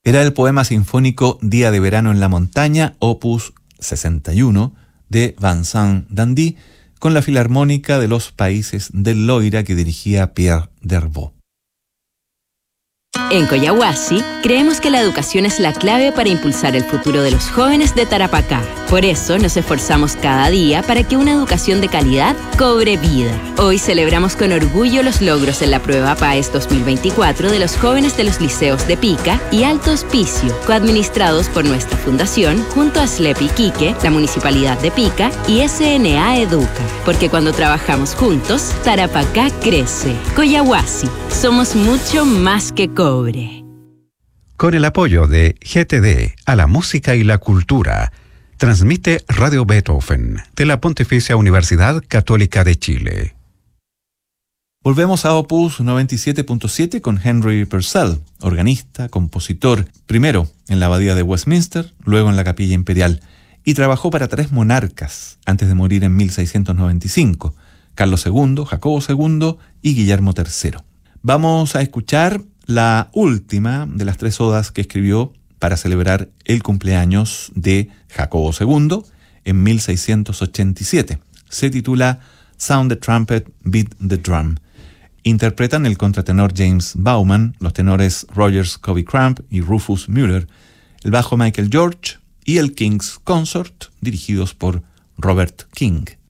Era el poema sinfónico Día de verano en la montaña, opus 61, de Vincent Dandy, con la Filarmónica de los Países del Loira que dirigía Pierre Dervaux. En Collahuasi, creemos que la educación es la clave para impulsar el futuro de los jóvenes de Tarapacá. Por eso nos esforzamos cada día para que una educación de calidad cobre vida. Hoy celebramos con orgullo los logros en la prueba PAES 2024 de los jóvenes de los liceos de Pica y Alto Hospicio, coadministrados por nuestra fundación, junto a SLEP Iquique, la Municipalidad de Pica y SNA Educa. Porque cuando trabajamos juntos, Tarapacá crece. Collahuasi, somos mucho más que cobre. Con el apoyo de GTD a la música y la cultura, transmite Radio Beethoven de la Pontificia Universidad Católica de Chile. Volvemos a Opus 97.7 con Henry Purcell, organista, compositor, primero en la Abadía de Westminster, luego en la Capilla Imperial, y trabajó para 3 monarcas antes de morir en 1695, Carlos II, Jacobo II y Guillermo III. Vamos a escuchar la última de las 3 odas que escribió para celebrar el cumpleaños de Jacobo II en 1687. Se titula Sound the Trumpet, Beat the Drum. Interpretan el contratenor James Bauman, los tenores Roger Scobie-Crump y Rufus Müller, el bajo Michael George y el King's Consort, dirigidos por Robert King.